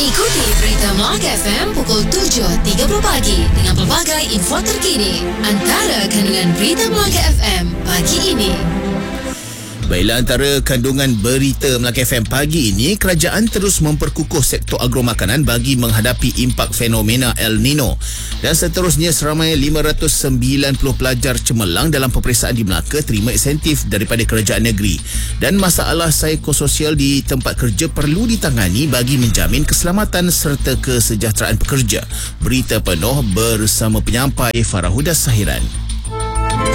Ikuti berita Melaka FM pukul 7.30 pagi dengan pelbagai info terkini. Antara kandungan berita Melaka FM pagi ini. Baiklah, antara kandungan berita Melaka FM pagi ini, kerajaan terus memperkukuh sektor agromakanan bagi menghadapi impak fenomena El Nino. Dan seterusnya, seramai 590 pelajar cemerlang dalam peperiksaan di Melaka terima insentif daripada kerajaan negeri. Dan masalah psikososial di tempat kerja perlu ditangani bagi menjamin keselamatan serta kesejahteraan pekerja. Berita penuh bersama penyampai Farah Huda Sahiran.